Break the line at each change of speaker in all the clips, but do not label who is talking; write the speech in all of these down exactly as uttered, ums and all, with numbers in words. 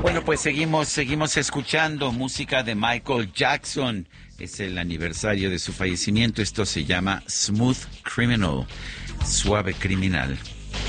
Bueno, pues seguimos, seguimos escuchando música de Michael Jackson. Es el aniversario de su fallecimiento. Esto se llama Smooth Criminal, suave criminal.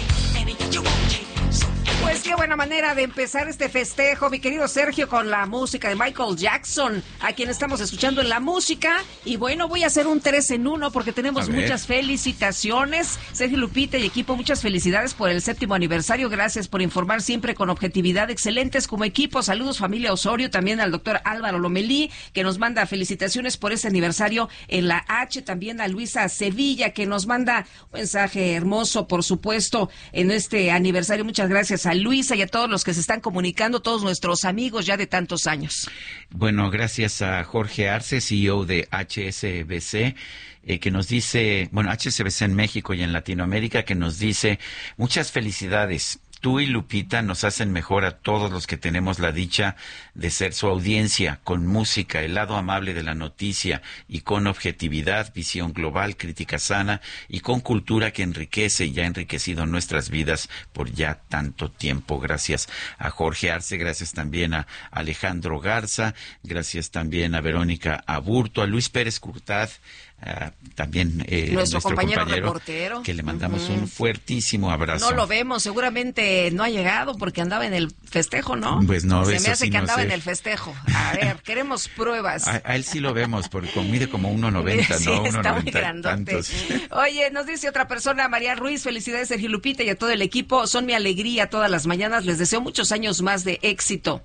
Pues qué buena manera de empezar este festejo, mi querido Sergio, con la música de Michael Jackson, a quien estamos escuchando en la música. Y bueno, voy a hacer un tres en uno porque tenemos muchas felicitaciones. Sergio, Lupita y equipo, muchas felicidades por el séptimo aniversario. Gracias por informar siempre con objetividad. Excelentes como equipo. Saludos, familia Osorio. También al doctor Álvaro Lomelí, que nos manda felicitaciones por ese aniversario en la H. También a Luisa Sevilla, que nos manda un mensaje hermoso, por supuesto, en este aniversario. Muchas gracias a Luisa y a todos los que se están comunicando, todos nuestros amigos ya de tantos años.
Bueno, gracias a Jorge Arce, C E O de H S B C, eh, que nos dice, bueno, H S B C en México y en Latinoamérica, que nos dice, muchas felicidades. Tú y Lupita nos hacen mejor a todos los que tenemos la dicha de ser su audiencia, con música, el lado amable de la noticia y con objetividad, visión global, crítica sana y con cultura que enriquece y ha enriquecido nuestras vidas por ya tanto tiempo. Gracias a Jorge Arce, gracias también a Alejandro Garza, gracias también a Verónica Aburto, a Luis Pérez Curtad, Uh, también eh,
nuestro, nuestro compañero,
compañero
reportero,
que le mandamos
uh-huh.
un fuertísimo abrazo.
No lo vemos, seguramente no ha llegado porque andaba en el festejo, ¿no?
Pues no,
se
eso
me hace
sí
que
no
andaba
sé.
en el festejo. A ver, queremos pruebas.
A, a él sí lo vemos, porque mide como uno noventa,
sí,
¿no?
Está muy
grandote.
Tantos. Oye, nos dice otra persona, María Ruiz, felicidades Sergio Lupita y a todo el equipo, son mi alegría todas las mañanas, les deseo muchos años más de éxito.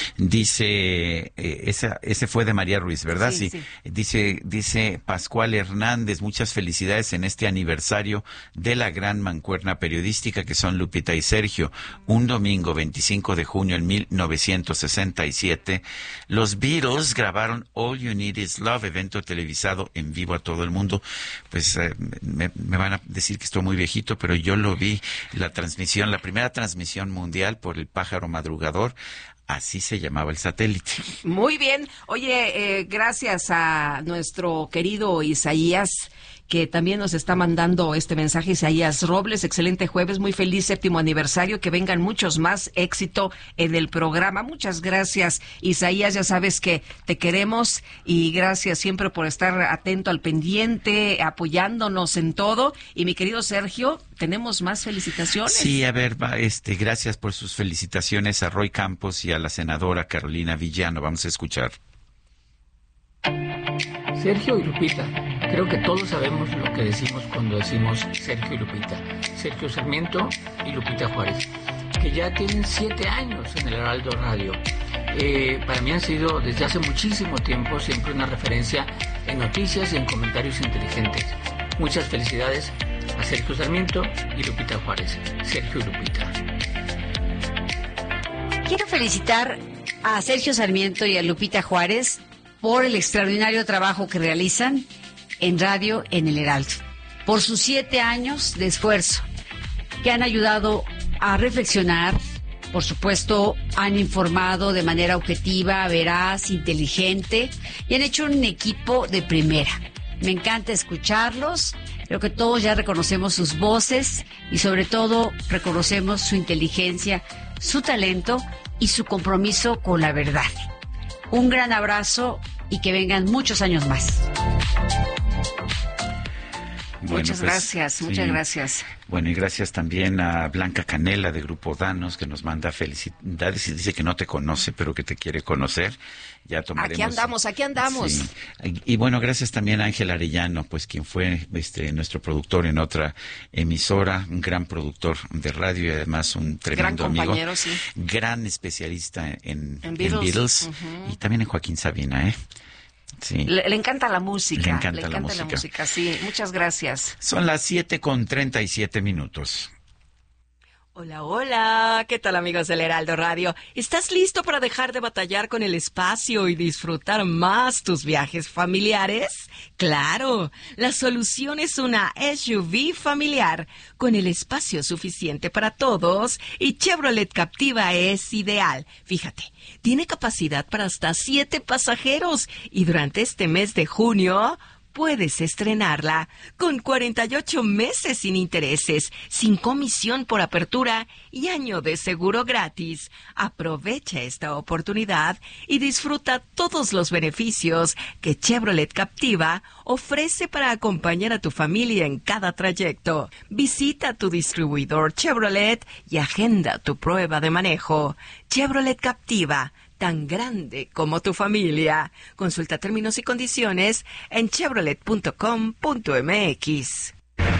Dice, eh, esa, ese fue de María Ruiz, ¿verdad? Sí, sí. sí. Dice, dice Pascual Hernández, muchas felicidades en este aniversario de la gran mancuerna periodística que son Lupita y Sergio. Un domingo veinticinco de junio en mil novecientos sesenta y siete, los Beatles grabaron All You Need Is Love, evento televisado en vivo a todo el mundo. Pues eh, me, me van a decir que estoy muy viejito, pero yo lo vi, la transmisión, la primera transmisión mundial por el pájaro madrugador. Así se llamaba el satélite.
Muy bien. Oye, eh, gracias a nuestro querido Isaías, que también nos está mandando este mensaje, Isaías Robles. Excelente jueves, muy feliz séptimo aniversario, que vengan muchos más, éxito en el programa. Muchas gracias, Isaías, ya sabes que te queremos y gracias siempre por estar atento al pendiente, apoyándonos en todo. Y mi querido Sergio, tenemos más felicitaciones.
Sí, a ver, va, este, gracias por sus felicitaciones a Roy Campos y a la senadora Carolina Villano. Vamos a escuchar.
Sergio y Lupita, creo que todos sabemos lo que decimos cuando decimos Sergio y Lupita. Sergio Sarmiento y Lupita Juárez, que ya tienen siete años en el Heraldo Radio. Eh, para mí han sido desde hace muchísimo tiempo siempre una referencia en noticias y en comentarios inteligentes. Muchas felicidades a Sergio Sarmiento y Lupita Juárez. Sergio y Lupita.
Quiero felicitar a Sergio Sarmiento y a Lupita Juárez por el extraordinario trabajo que realizan en radio en el Heraldo, por sus siete años de esfuerzo, que han ayudado a reflexionar, por supuesto, han informado de manera objetiva, veraz, inteligente, y han hecho un equipo de primera. Me encanta escucharlos, creo que todos ya reconocemos sus voces y sobre todo reconocemos su inteligencia, su talento y su compromiso con la verdad. Un gran abrazo y que vengan muchos años más.
Bueno,
muchas
pues,
gracias,
sí.
muchas gracias.
Bueno, y gracias también a Blanca Canela de Grupo Danos, que nos manda felicidades y dice que no te conoce, pero que te quiere conocer. Ya tomaremos.
Aquí andamos, aquí andamos.
Sí. Y, y bueno, gracias también a Ángel Arellano, pues quien fue este nuestro productor en otra emisora, un gran productor de radio y además un tremendo
gran compañero,
amigo,
sí.
gran especialista en,
en
en
Beatles,
Beatles
uh-huh.
y también en Joaquín Sabina, ¿eh? Sí.
Le, le encanta la música.
Le encanta,
le
la,
encanta
música.
la música, sí. Muchas gracias.
Son las siete con treinta y siete minutos.
Hola, hola. ¿Qué tal, amigos del Heraldo Radio? ¿Estás listo para dejar de batallar con el espacio y disfrutar más tus viajes familiares? ¡Claro! La solución es una S U V familiar con el espacio suficiente para todos y Chevrolet Captiva es ideal. Fíjate, tiene capacidad para hasta siete pasajeros y durante este mes de junio puedes estrenarla con cuarenta y ocho meses sin intereses, sin comisión por apertura y año de seguro gratis. Aprovecha esta oportunidad y disfruta todos los beneficios que Chevrolet Captiva ofrece para acompañar a tu familia en cada trayecto. Visita tu distribuidor Chevrolet y agenda tu prueba de manejo. Chevrolet Captiva, tan grande como tu familia. Consulta términos y condiciones en chevrolet punto com punto m x.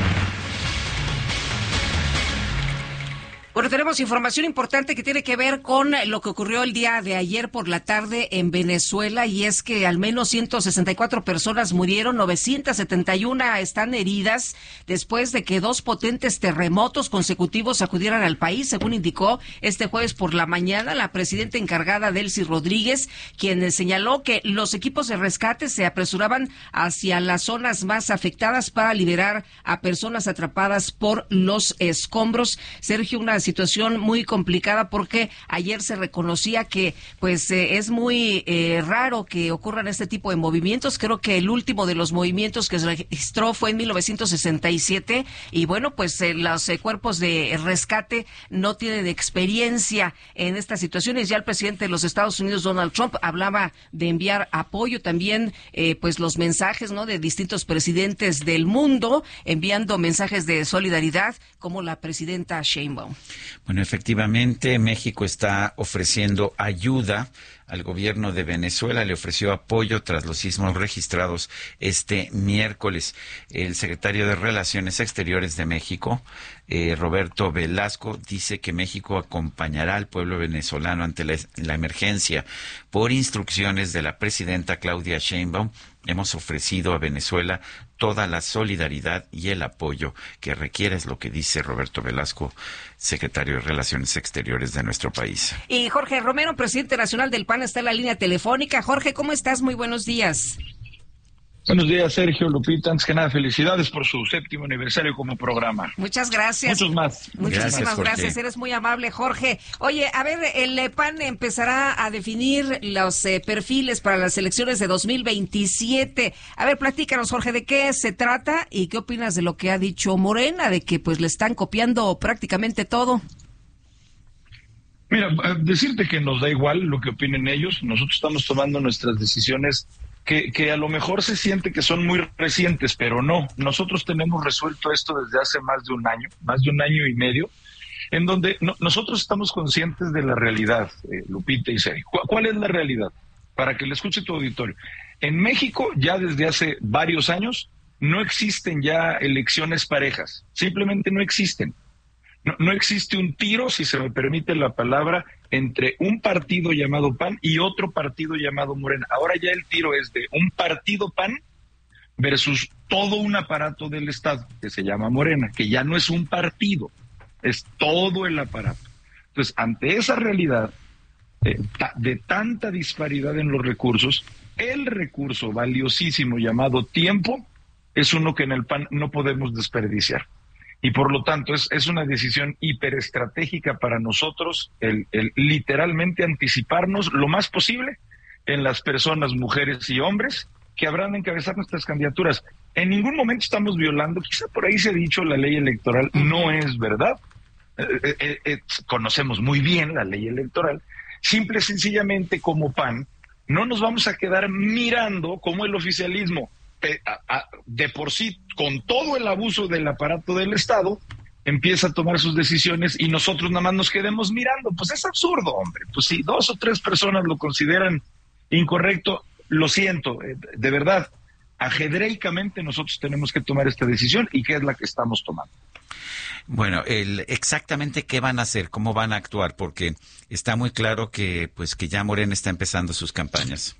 Bueno, tenemos información importante que tiene que ver con lo que ocurrió el día de ayer por la tarde en Venezuela, y es que al menos ciento sesenta y cuatro personas murieron, novecientas setenta y una están heridas después de que dos potentes terremotos consecutivos sacudieran al país, según indicó este jueves por la mañana la presidenta encargada Delcy Rodríguez, quien señaló que los equipos de rescate se apresuraban hacia las zonas más afectadas para liberar a personas atrapadas por los escombros. Sergio, una situación muy complicada porque ayer se reconocía que pues eh, es muy eh, raro que ocurran este tipo de movimientos. Creo que el último de los movimientos que se registró fue en mil novecientos sesenta y siete y bueno, pues eh, los eh, cuerpos de rescate no tienen experiencia en estas situaciones. Ya el presidente de los Estados Unidos, Donald Trump, hablaba de enviar apoyo, también eh, pues los mensajes, ¿no?, de distintos presidentes del mundo enviando mensajes de solidaridad, como la presidenta Sheinbaum.
Bueno, efectivamente, México está ofreciendo ayuda al gobierno de Venezuela, le ofreció apoyo tras los sismos registrados este miércoles. El secretario de Relaciones Exteriores de México, eh, Roberto Velasco, dice que México acompañará al pueblo venezolano ante la, la emergencia. Por instrucciones de la presidenta Claudia Sheinbaum, hemos ofrecido a Venezuela toda la solidaridad y el apoyo que requiere, es lo que dice Roberto Velasco, secretario de Relaciones Exteriores de nuestro país.
Y Jorge Romero, presidente nacional del P A N, está en la línea telefónica. Jorge, ¿cómo estás? Muy buenos días.
Buenos días, Sergio, Lupita. Antes que nada, felicidades por su séptimo aniversario como programa.
Muchas gracias.
Muchos más.
Muchísimas gracias, gracias. Eres muy amable, Jorge. Oye, a ver, el P A N empezará a definir los eh, perfiles para las elecciones de dos mil veintisiete. A ver, platícanos, Jorge, ¿de qué se trata y qué opinas de lo que ha dicho Morena, de que pues le están copiando prácticamente todo?
Mira, decirte que nos da igual lo que opinen ellos. Nosotros estamos tomando nuestras decisiones que, que a lo mejor se siente que son muy recientes, pero no. Nosotros tenemos resuelto esto desde hace más de un año, más de un año y medio, en donde no, nosotros estamos conscientes de la realidad, eh, Lupita y Sergio. ¿Cu- ¿Cuál es la realidad? Para que le escuche tu auditorio. En México, ya desde hace varios años, no existen ya elecciones parejas. Simplemente no existen. No, no existe un tiro, si se me permite la palabra, entre un partido llamado P A N y otro partido llamado Morena. Ahora ya el tiro es de un partido P A N versus todo un aparato del Estado que se llama Morena, que ya no es un partido, es todo el aparato. Entonces, ante esa realidad eh, ta- de tanta disparidad en los recursos, el recurso valiosísimo llamado tiempo es uno que en el P A N no podemos desperdiciar. Y por lo tanto es, es una decisión hiperestratégica para nosotros el, el literalmente anticiparnos lo más posible en las personas, mujeres y hombres que habrán de encabezar nuestras candidaturas. En ningún momento estamos violando, quizá por ahí se ha dicho, la ley electoral. No es verdad. Eh, eh, eh, conocemos muy bien la ley electoral. Simple y sencillamente, como P A N, no nos vamos a quedar mirando como el oficialismo de por sí, con todo el abuso del aparato del Estado, empieza a tomar sus decisiones y nosotros nada más nos quedemos mirando. Pues es absurdo, hombre. Pues si dos o tres personas lo consideran incorrecto, lo siento, de verdad, ajedreicamente nosotros tenemos que tomar esta decisión, y qué es la que estamos tomando.
Bueno, el, exactamente qué van a hacer, cómo van a actuar, porque está muy claro que pues que ya Morena está empezando sus campañas.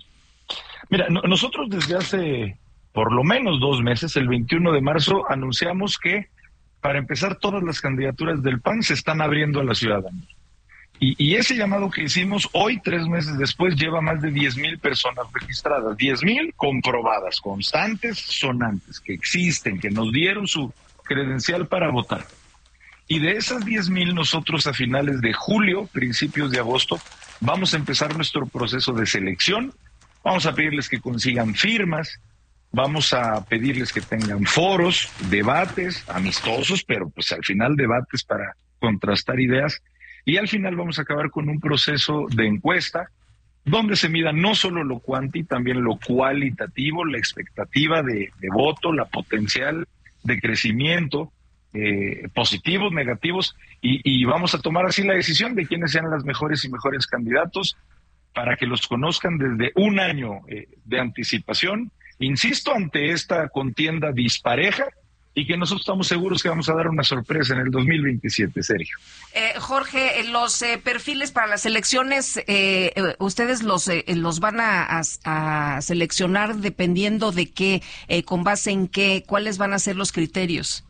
Mira, no, nosotros desde hace por lo menos dos meses, el veintiuno de marzo, anunciamos que para empezar todas las candidaturas del P A N se están abriendo a la ciudadanía. Y, y ese llamado que hicimos hoy, tres meses después, lleva más de diez mil personas registradas, diez mil comprobadas, constantes, sonantes, que existen, que nos dieron su credencial para votar. Y de esas diez mil, nosotros a finales de julio, principios de agosto, vamos a empezar nuestro proceso de selección. Vamos a pedirles que consigan firmas, Vamos a pedirles que tengan foros, debates amistosos, pero pues al final debates para contrastar ideas. Y al final vamos a acabar con un proceso de encuesta donde se mida no solo lo cuanti, también lo cualitativo, la expectativa de, de voto, la potencial de crecimiento, eh, positivos, negativos, y, y vamos a tomar así la decisión de quiénes sean las mejores y mejores candidatos para que los conozcan desde un año eh, de anticipación, insisto, ante esta contienda dispareja, y que nosotros estamos seguros que vamos a dar una sorpresa en el dos mil veintisiete, Sergio.
Eh, Jorge, los eh, perfiles para las elecciones, eh, eh, ¿ustedes los eh, los van a, a, a seleccionar dependiendo de qué, eh, con base en qué, cuáles van a ser los criterios?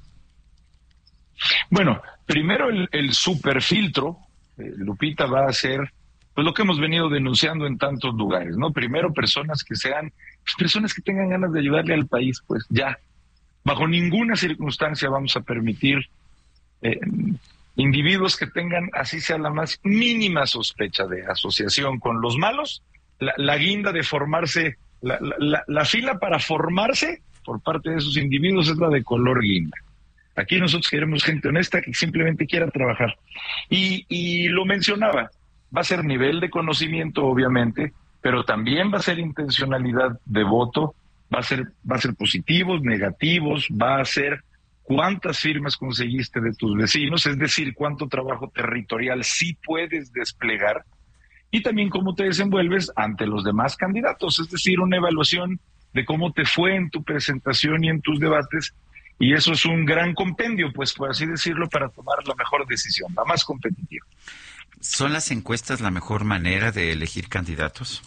Bueno, primero el, el superfiltro, eh, Lupita, va a ser pues lo que hemos venido denunciando en tantos lugares, ¿no? Primero, personas que sean, pues, personas que tengan ganas de ayudarle al país, pues ya. Bajo ninguna circunstancia vamos a permitir eh, individuos que tengan, así sea la más mínima sospecha de asociación con los malos, la, la guinda de formarse, la, la, la fila para formarse por parte de esos individuos es la de color guinda. Aquí nosotros queremos gente honesta que simplemente quiera trabajar. Y, y lo mencionaba, va a ser nivel de conocimiento, obviamente, pero también va a ser intencionalidad de voto. Va a ser, va a ser positivos, negativos, va a ser cuántas firmas conseguiste de tus vecinos, es decir, cuánto trabajo territorial sí puedes desplegar, y también cómo te desenvuelves ante los demás candidatos, es decir, una evaluación de cómo te fue en tu presentación y en tus debates, y eso es un gran compendio, pues por así decirlo, para tomar la mejor decisión, la más competitiva.
¿Son las encuestas la mejor manera de elegir candidatos?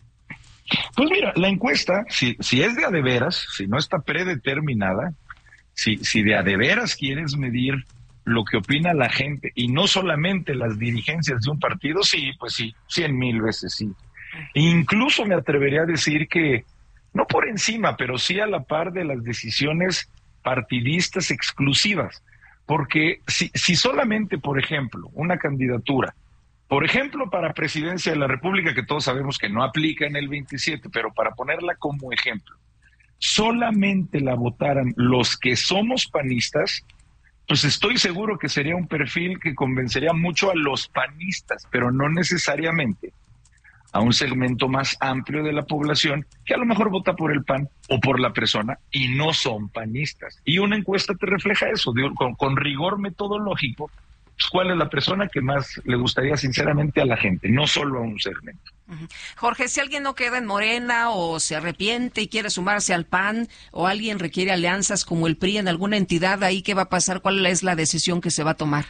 Pues mira, la encuesta, si, si es de a de veras, si no está predeterminada, si, si de a de veras quieres medir lo que opina la gente y no solamente las dirigencias de un partido, sí, pues sí, cien mil veces sí. Incluso me atrevería a decir que, no por encima, pero sí a la par de las decisiones partidistas exclusivas, porque si, si solamente, por ejemplo, una candidatura, por ejemplo, para presidencia de la República, que todos sabemos que no aplica en el veintisiete, pero para ponerla como ejemplo, solamente la votaran los que somos panistas, pues estoy seguro que sería un perfil que convencería mucho a los panistas, pero no necesariamente a un segmento más amplio de la población que a lo mejor vota por el P A N o por la persona y no son panistas. Y una encuesta te refleja eso, digo, con, con rigor metodológico, pues, cuál es la persona que más le gustaría sinceramente a la gente, no solo a un segmento.
Jorge, si alguien no queda en Morena o se arrepiente y quiere sumarse al P A N, o alguien requiere alianzas como el P R I en alguna entidad, ¿ahí qué va a pasar? ¿Cuál es la decisión que se va a tomar?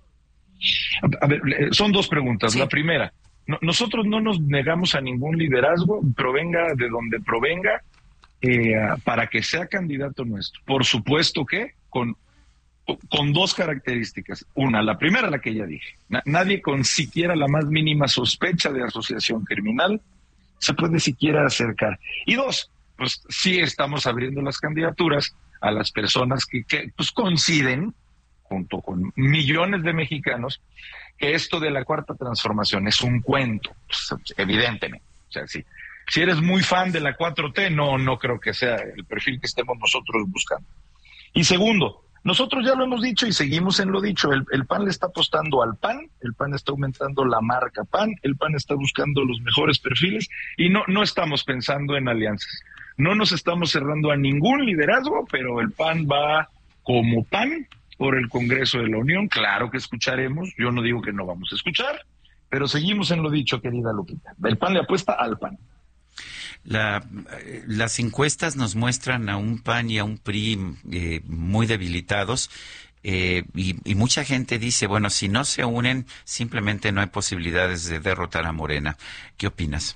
A ver, son dos preguntas.
Sí.
La primera, no, nosotros no nos negamos a ningún liderazgo, provenga de donde provenga, eh, para que sea candidato nuestro. Por supuesto que con con dos características. Una, la primera, la que ya dije. Na- nadie con siquiera la más mínima sospecha de asociación criminal se puede siquiera acercar. Y dos, pues sí estamos abriendo las candidaturas a las personas que, que pues coinciden, junto con millones de mexicanos, que esto de la Cuarta Transformación es un cuento, pues, evidentemente. O sea, sí. Si eres muy fan de la cuatro T, no, no creo que sea el perfil que estemos nosotros buscando. Y segundo, nosotros ya lo hemos dicho y seguimos en lo dicho, el, el P A N le está apostando al P A N, el P A N está aumentando la marca P A N, el P A N está buscando los mejores perfiles y no, no estamos pensando en alianzas. No nos estamos cerrando a ningún liderazgo, pero el P A N va como P A N por el Congreso de la Unión. Claro que escucharemos, yo no digo que no vamos a escuchar, pero seguimos en lo dicho, querida Lupita. El P A N le apuesta al P A N.
La, las encuestas nos muestran a un P A N y a un P R I eh, muy debilitados, eh, y, y mucha gente dice, bueno, si no se unen, simplemente no hay posibilidades de derrotar a Morena. ¿Qué opinas?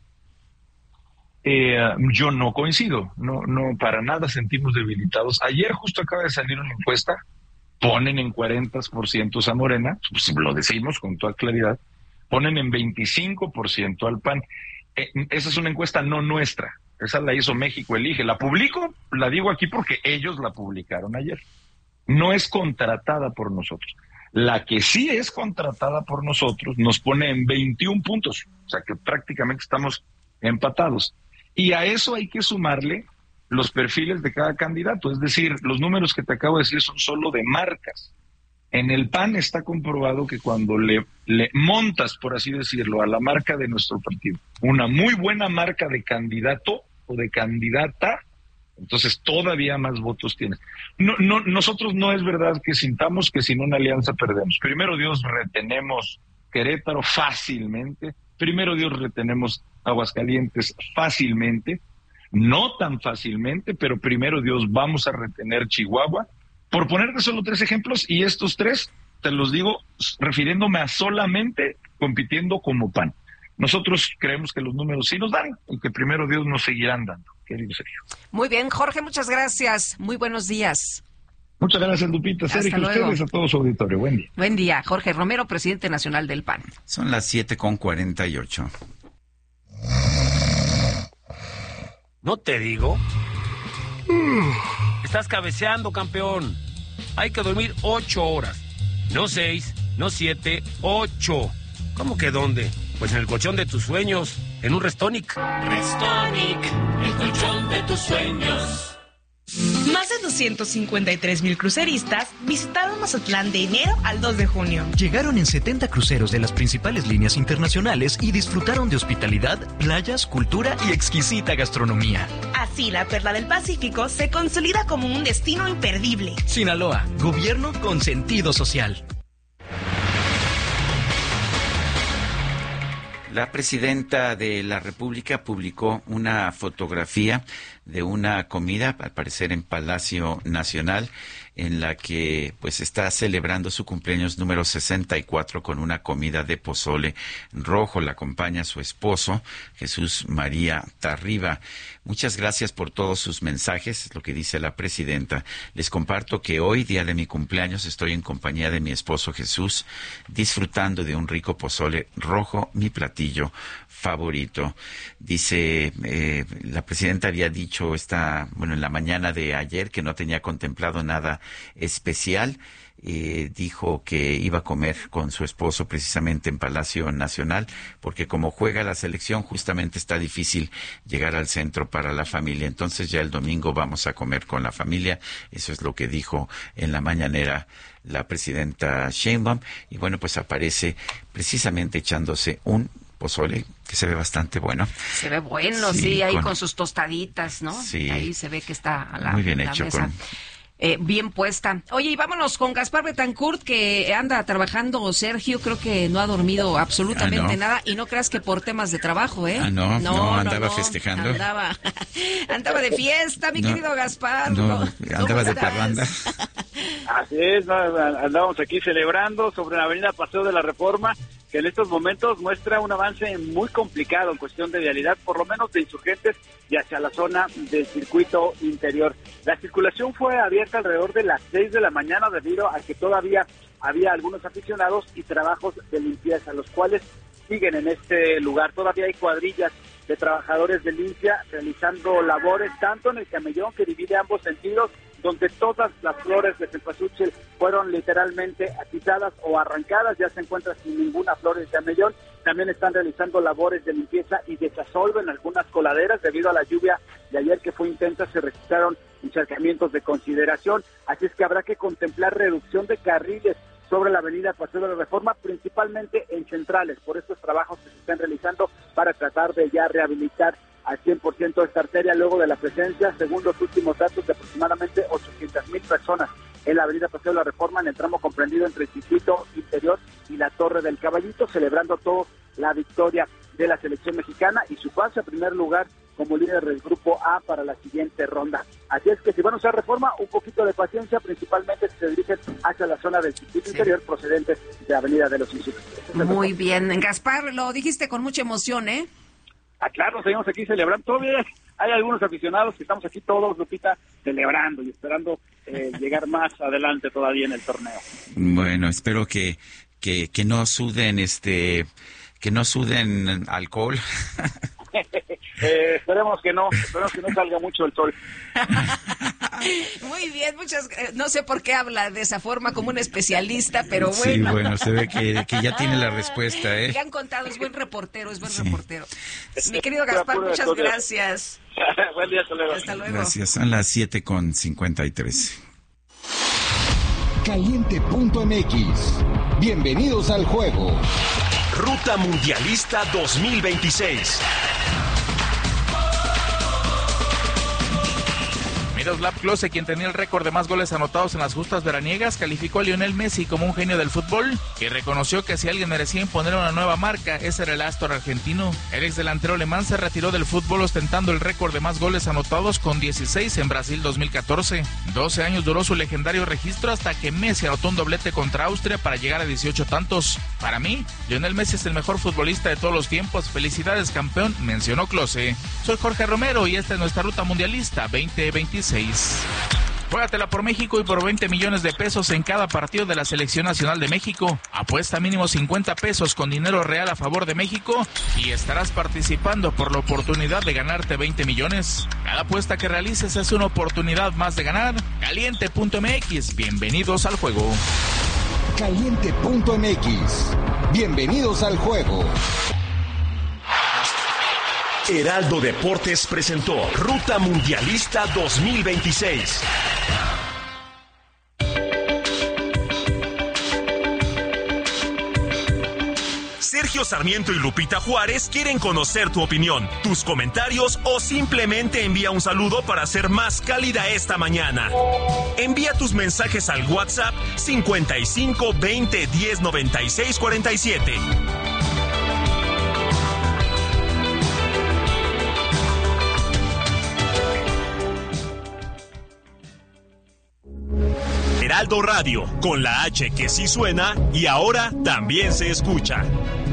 Eh, yo no coincido, no, no, para nada sentimos debilitados. Ayer justo acaba de salir una encuesta, ponen en cuarenta por ciento a Morena, pues lo decimos con toda claridad, ponen en veinticinco por ciento al P A N. Eh, esa es una encuesta no nuestra, esa la hizo México Elige. La publico, la digo aquí porque ellos la publicaron ayer. No es contratada por nosotros. La que sí es contratada por nosotros nos pone en veintiún puntos, o sea que prácticamente estamos empatados. Y a eso hay que sumarle los perfiles de cada candidato. Es decir, los números que te acabo de decir son solo de marcas. En el P A N está comprobado que cuando le, le montas, por así decirlo, a la marca de nuestro partido, una muy buena marca de candidato o de candidata, entonces todavía más votos tienes. No, no, nosotros no es verdad que sintamos que sin una alianza perdemos. Primero Dios, retenemos Querétaro fácilmente. Primero Dios, retenemos Aguascalientes fácilmente. No tan fácilmente, pero primero Dios, vamos a retener Chihuahua. Por ponerte solo tres ejemplos, y estos tres te los digo refiriéndome a solamente compitiendo como P A N. Nosotros creemos que los números sí nos dan y que primero Dios nos seguirán dando, querido Sergio.
Muy bien, Jorge, muchas gracias. Muy buenos días.
Muchas gracias, Lupita. Sergio, a ustedes, a todo su auditorio. Buen día.
Buen día. Jorge Romero, presidente nacional del P A N.
Son las siete con cuarenta y ocho.
¿No te digo? Estás cabeceando, campeón. Hay que dormir ocho horas. No seis, no siete, ocho. ¿Cómo que dónde? Pues en el colchón de tus sueños, en un Restonic.
Restonic, el colchón de tus sueños.
Más de doscientos cincuenta y tres mil cruceristas visitaron Mazatlán de enero al dos de junio.
Llegaron en setenta cruceros de las principales líneas internacionales y disfrutaron de hospitalidad, playas, cultura y exquisita gastronomía.
Así, la Perla del Pacífico se consolida como un destino imperdible.
Sinaloa, gobierno con sentido social.
La presidenta de la República publicó una fotografía de una comida, al parecer en Palacio Nacional, en la que pues está celebrando su cumpleaños número sesenta y cuatro con una comida de pozole rojo. La acompaña su esposo, Jesús María Tarriba. Muchas gracias por todos sus mensajes, es lo que dice la presidenta. Les comparto que hoy, día de mi cumpleaños, estoy en compañía de mi esposo Jesús, disfrutando de un rico pozole rojo, mi platillo favorito. Dice, eh, la presidenta había dicho esta, bueno, en la mañana de ayer que no tenía contemplado nada especial. Eh, dijo que iba a comer con su esposo precisamente en Palacio Nacional, porque como juega la selección, justamente está difícil llegar al centro para la familia. Entonces ya el domingo vamos a comer con la familia. Eso es lo que dijo en la mañanera la presidenta Sheinbaum. Y bueno, pues aparece precisamente echándose un pozole que se ve bastante bueno.
Se ve bueno, sí, sí ahí con, con sus tostaditas, ¿no? Sí. Ahí se ve que está a la,
muy bien
la
hecho
mesa.
Con...
Eh, bien puesta. Oye, y vámonos con Gaspar Betancourt, que anda trabajando, Sergio, creo que no ha dormido absolutamente ah, no. nada, y no creas que por temas de trabajo, ¿eh?
Ah, no, no, no andaba no, festejando.
Andaba, andaba de fiesta, mi no, querido Gaspar.
No, andaba de parranda.
Así es, andábamos aquí celebrando sobre la avenida Paseo de la Reforma, que en estos momentos muestra un avance muy complicado en cuestión de vialidad, por lo menos de Insurgentes y hacia la zona del circuito interior. La circulación fue abierta alrededor de las seis de la mañana debido a que todavía había algunos aficionados y trabajos de limpieza, los cuales siguen en este lugar. Todavía hay cuadrillas de trabajadores de limpia realizando labores tanto en el camellón que divide ambos sentidos, donde todas las flores de cempasúchil fueron literalmente pisadas o arrancadas, ya se encuentra sin ninguna flor de camellón. También están realizando labores de limpieza y desasolve en algunas coladeras debido a la lluvia de ayer que fue intensa, se registraron encharcamientos de consideración, así es que habrá que contemplar reducción de carriles sobre la avenida Paseo de la Reforma, principalmente en centrales, por estos trabajos que se están realizando para tratar de ya rehabilitar al cien por ciento esta arteria luego de la presencia, según los últimos datos, de aproximadamente ochocientas mil personas en la avenida Paseo de la Reforma, en el tramo comprendido entre el circuito interior y la Torre del Caballito, celebrando todo la victoria de la selección mexicana y su pase a primer lugar como líder del grupo A para la siguiente ronda. Así es que si van a usar Reforma, un poquito de paciencia, principalmente si se dirigen hacia la zona del circuito sí. interior procedentes de Avenida de los Insurgentes.
Muy bien, Gaspar, lo dijiste con mucha emoción, ¿eh?
Ah, claro, seguimos aquí celebrando. Todavía hay algunos aficionados que estamos aquí todos, Lupita, celebrando y esperando eh, llegar más adelante todavía en el torneo.
Bueno, espero que, que, que no suden este... que no suden alcohol.
Eh, esperemos que no, esperemos que no salga mucho el sol.
Muy bien, muchas, eh, no sé por qué habla de esa forma como un especialista, pero bueno.
Sí, bueno, se ve que, que ya tiene la respuesta, ¿eh?
Le han contado, es buen reportero, es buen sí. reportero. Mi querido Gaspar, muchas gracias.
Buen día, hasta luego.
Hasta luego.
Gracias, son las siete con cincuenta y tres.
Caliente punto m x. Bienvenidos al juego.
Ruta Mundialista dos mil veintiséis.
Miroslav Klose, quien tenía el récord de más goles anotados en las justas veraniegas, calificó a Lionel Messi como un genio del fútbol y reconoció que si alguien merecía imponer una nueva marca, ese era el astro argentino. El ex delantero alemán se retiró del fútbol ostentando el récord de más goles anotados con dieciséis en Brasil dos mil catorce. doce años duró su legendario registro hasta que Messi anotó un doblete contra Austria para llegar a dieciocho tantos. Para mí, Lionel Messi es el mejor futbolista de todos los tiempos. Felicidades, campeón, mencionó Klose. Soy Jorge Romero y esta es nuestra Ruta Mundialista veinte veintiséis. Juégatela por México y por veinte millones de pesos en cada partido de la Selección Nacional de México. Apuesta mínimo cincuenta pesos con dinero real a favor de México y estarás participando por la oportunidad de ganarte veinte millones. Cada apuesta que realices es una oportunidad más de ganar. Caliente punto m x, bienvenidos al juego.
Caliente punto m x, bienvenidos al juego.
Heraldo Deportes presentó Ruta Mundialista dos mil veintiséis. Sergio Sarmiento y Lupita Juárez quieren conocer tu opinión, tus comentarios o simplemente envía un saludo para ser más cálida esta mañana. Envía tus mensajes al WhatsApp cincuenta y cinco veinte diez noventa y seis cuarenta y siete. Heraldo Radio, con la H que sí suena y ahora también se escucha.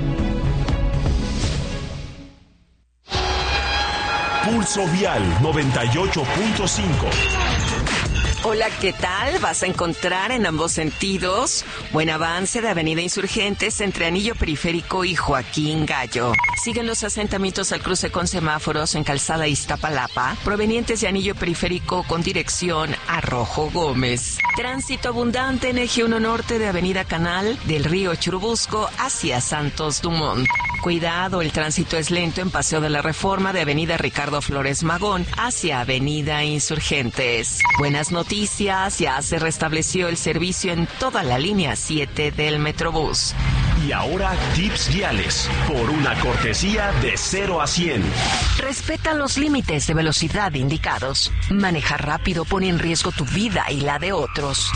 Pulso Vial noventa y ocho punto cinco.
Hola, ¿qué tal? Vas a encontrar en ambos sentidos buen avance de Avenida Insurgentes entre Anillo Periférico y Joaquín Gallo. Siguen los asentamientos al cruce con semáforos en Calzada Iztapalapa, provenientes de Anillo Periférico con dirección a Rojo Gómez. Tránsito abundante en Eje uno Norte de Avenida Canal del Río Churubusco hacia Santos Dumont. Cuidado, el tránsito es lento en Paseo de la Reforma de Avenida Ricardo Flores Magón hacia Avenida Insurgentes. Buenas noticias, ya se restableció el servicio en toda la línea siete del Metrobús.
Y ahora tips viales, por una cortesía de cero a cien.
Respeta los límites de velocidad indicados. Manejar rápido pone en riesgo tu vida y la de otros.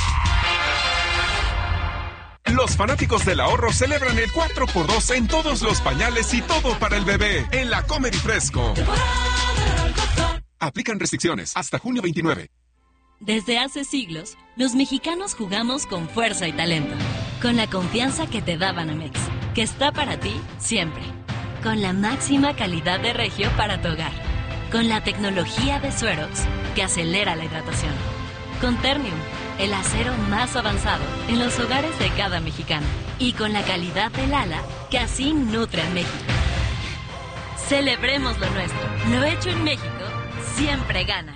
Los fanáticos del ahorro celebran el cuatro por dos en todos los pañales y todo para el bebé en la Comer y Fresco. Aplican restricciones hasta junio veintinueve.
Desde hace siglos, los mexicanos jugamos con fuerza y talento, con la confianza que te da Banamex, que está para ti siempre, con la máxima calidad de Regio para tu hogar, con la tecnología de Suerox, que acelera la hidratación, con Ternium, el acero más avanzado en los hogares de cada mexicano, y con la calidad del Lala, que así nutre a México. Celebremos lo nuestro, lo hecho en México siempre gana.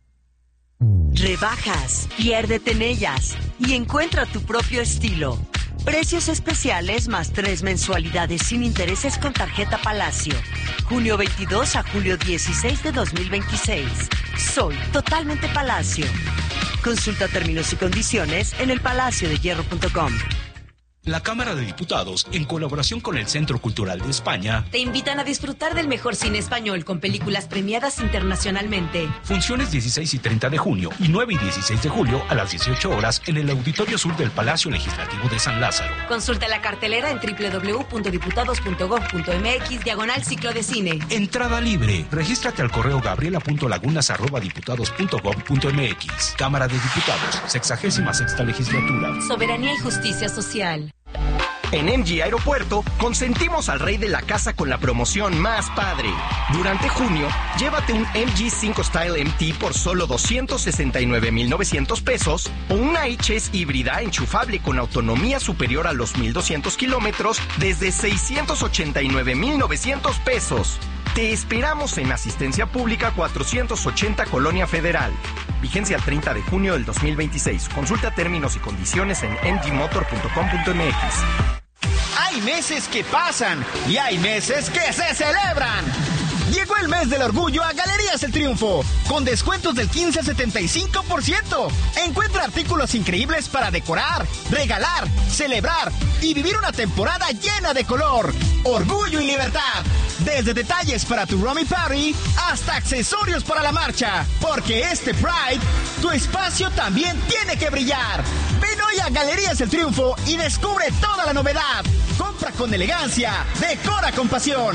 Rebajas, piérdete en ellas y encuentra tu propio estilo. Precios especiales más tres mensualidades sin intereses con tarjeta Palacio. junio veintidós a julio dieciséis de dos mil veintiséis. Soy totalmente Palacio. Consulta términos y condiciones en el palacio de hierro punto com.
La Cámara de Diputados, en colaboración con el Centro Cultural de España,
te invitan a disfrutar del mejor cine español con películas premiadas internacionalmente.
Funciones dieciséis y treinta de junio y nueve y dieciséis de julio a las dieciocho horas en el Auditorio Sur del Palacio Legislativo de San Lázaro.
Consulta la cartelera en doble u doble u doble u punto diputados punto gob punto m x diagonal ciclo de cine.
Entrada libre. Regístrate al correo gabriela punto lagunas arroba diputados punto gob punto m x. Cámara de Diputados, sexagésima sexta legislatura.
Soberanía y justicia social.
En M G Aeropuerto, consentimos al rey de la casa con la promoción más padre. Durante junio, llévate un M G cinco Style M T por solo doscientos sesenta y nueve mil novecientos pesos o una H S híbrida enchufable con autonomía superior a los mil doscientos kilómetros desde seiscientos ochenta y nueve mil novecientos pesos. Te esperamos en Asistencia Pública cuatrocientos ochenta Colonia Federal. Vigencia el treinta de junio del dos mil veintiséis. Consulta términos y condiciones en m g motor punto com punto m x.
Hay meses que pasan y hay meses que se celebran. Llegó el mes del orgullo a Galerías El Triunfo, con descuentos del quince al setenta y cinco por ciento. Encuentra artículos increíbles para decorar, regalar, celebrar y vivir una temporada llena de color, orgullo y libertad. Desde detalles para tu Rummy Party hasta accesorios para la marcha. Porque este Pride, tu espacio también tiene que brillar. Ven hoy a Galerías El Triunfo y descubre toda la novedad. Compra con elegancia, decora con pasión.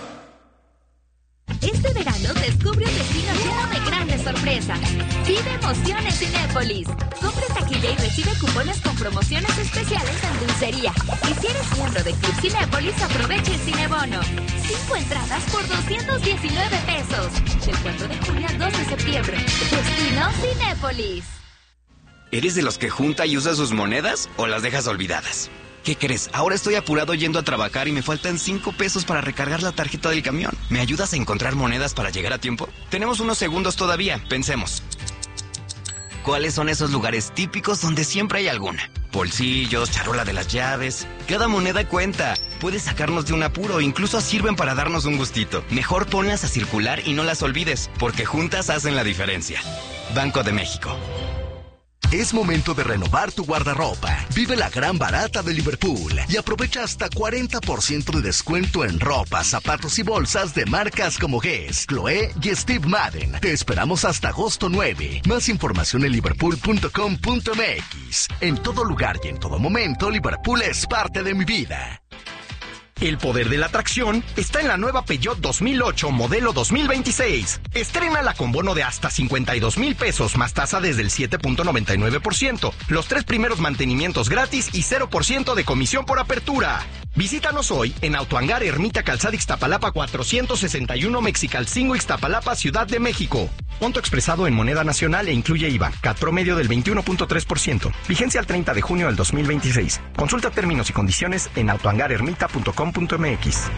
Este verano descubre un destino lleno de grandes sorpresas. Vive emociones Cinépolis. Compra taquilla y recibe cupones con promociones especiales en dulcería. Y si eres miembro de Club Cinépolis, aprovecha el Cinebono. Cinco entradas por doscientos diecinueve pesos. Del cuatro de junio al dos de septiembre. Destino Cinépolis.
¿Eres de los que junta y usa sus monedas o las dejas olvidadas? ¿Qué crees? Ahora estoy apurado yendo a trabajar y me faltan cinco pesos para recargar la tarjeta del camión. ¿Me ayudas a encontrar monedas para llegar a tiempo? Tenemos unos segundos todavía. Pensemos. ¿Cuáles son esos lugares típicos donde siempre hay alguna? Bolsillos, charola de las llaves. Cada moneda cuenta. Puede sacarnos de un apuro, incluso sirven para darnos un gustito. Mejor ponlas a circular y no las olvides, porque juntas hacen la diferencia. Banco de México.
Es momento de renovar tu guardarropa. Vive la gran barata de Liverpool y aprovecha hasta cuarenta por ciento de descuento en ropa, zapatos y bolsas de marcas como Guess, Chloé y Steve Madden. Te esperamos hasta agosto nueve. Más información en liverpool punto com punto m x. En todo lugar y en todo momento, Liverpool es parte de mi vida.
El poder de la atracción está en la nueva Peugeot dos mil ocho modelo dos mil veintiséis. Estrénala con bono de hasta cincuenta y dos mil pesos más tasa desde el siete punto noventa y nueve por ciento. Los tres primeros mantenimientos gratis y cero por ciento de comisión por apertura. Visítanos hoy en Autohangar Ermita Calzada Ixtapalapa cuatrocientos sesenta y uno Mexicalcingo Ixtapalapa, Ciudad de México. Monto expresado en moneda nacional e incluye I V A. C A T promedio del veintiuno punto tres por ciento. Vigencia al treinta de junio del dos mil veintiséis. Consulta términos y condiciones en autohangar ermita punto com punto m x.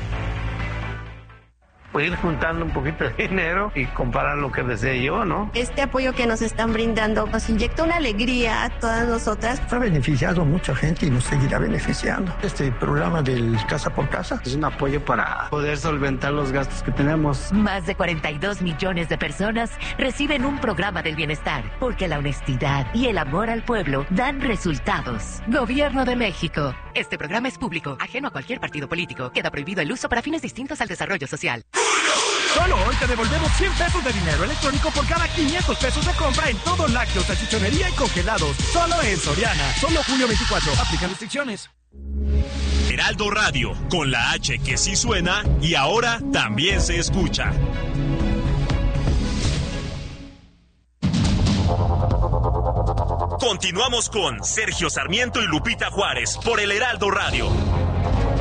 Ir juntando un poquito de dinero y comprar lo que desee yo, ¿no?
Este apoyo que nos están brindando nos inyecta una alegría a todas nosotras.
Ha beneficiado a mucha gente y nos seguirá beneficiando. Este programa del Casa por Casa
es un apoyo para poder solventar los gastos que tenemos.
Más de cuarenta y dos millones de personas reciben un programa del bienestar, porque la honestidad y el amor al pueblo dan resultados. Gobierno de México. Este programa es público, ajeno a cualquier partido político. Queda prohibido el uso para fines distintos al desarrollo social.
Solo hoy te devolvemos cien pesos de dinero electrónico por cada quinientos pesos de compra en todo lácteos, salchichonería y congelados. Solo en Soriana. Solo junio veinticuatro. Aplican restricciones.
Heraldo Radio, con la H que sí suena y ahora también se escucha. Continuamos con Sergio Sarmiento y Lupita Juárez por el Heraldo Radio.